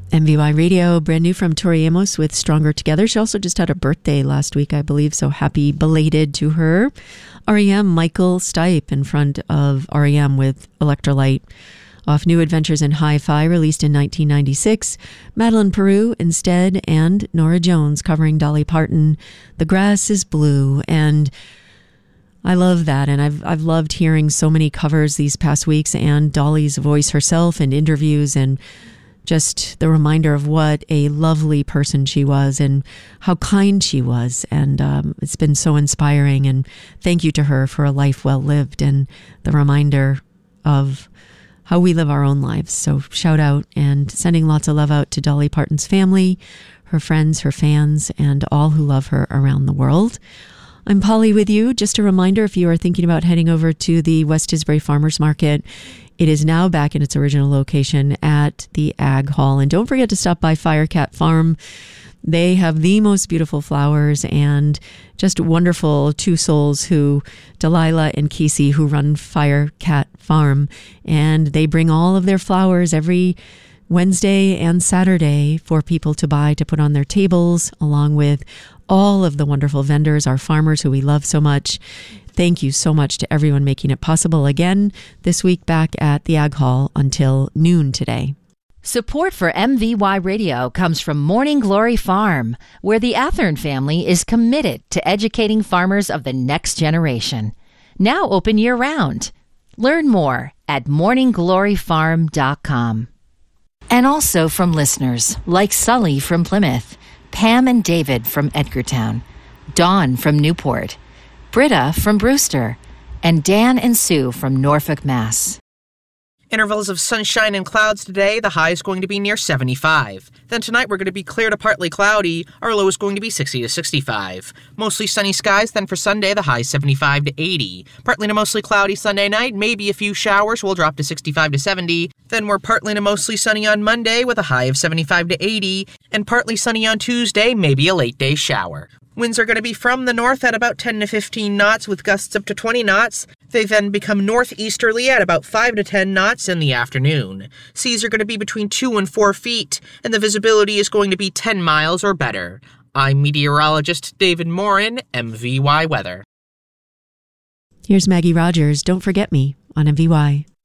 MVY Radio, brand new from Tori Amos with Stronger Together. She also just had a birthday last week, I believe, so happy belated to her. REM, Michael Stipe in front of REM with Electrolyte. Off New Adventures in Hi-Fi, released in 1996. Madeleine Peru instead, and Norah Jones covering Dolly Parton, The Grass is Blue. And I love that, and I've loved hearing so many covers these past weeks, and Dolly's voice herself and interviews, and just the reminder of what a lovely person she was and how kind she was. And it's been so inspiring, and thank you to her for a life well lived and the reminder of how we live our own lives. So shout out and sending lots of love out to Dolly Parton's family, her friends, her fans, and all who love her around the world. I'm Polly with you. Just a reminder, if you are thinking about heading over to the West Tisbury Farmers Market, it is now back in its original location at the Ag Hall. And don't forget to stop by Firecat Farm. They have the most beautiful flowers and just wonderful two souls Delilah and Kesey, who run Firecat Farm. And they bring all of their flowers every Wednesday and Saturday for people to buy to put on their tables, along with all of the wonderful vendors, our farmers who we love so much. Thank you so much to everyone making it possible. Again, this week back at the Ag Hall until noon today. Support for MVY Radio comes from Morning Glory Farm, where the Athern family is committed to educating farmers of the next generation. Now open year-round. Learn more at morninggloryfarm.com. And also from listeners like Sully from Plymouth, Pam and David from Edgartown, Dawn from Newport, Britta from Brewster, and Dan and Sue from Norfolk, Mass. Intervals of sunshine and clouds today. The high is going to be near 75. Then tonight we're going to be clear to partly cloudy. Our low is going to be 60 to 65. Mostly sunny skies. Then for Sunday, the high is 75 to 80. Partly to mostly cloudy Sunday night. Maybe a few showers. We'll drop to 65 to 70. Then we're partly to mostly sunny on Monday with a high of 75 to 80. And partly sunny on Tuesday. Maybe a late day shower. Winds are going to be from the north at about 10 to 15 knots with gusts up to 20 knots. They then become northeasterly at about 5 to 10 knots in the afternoon. Seas are going to be between 2 and 4 feet, and the visibility is going to be 10 miles or better. I'm meteorologist David Morin, MVY Weather. Here's Maggie Rogers, Don't Forget Me, on MVY.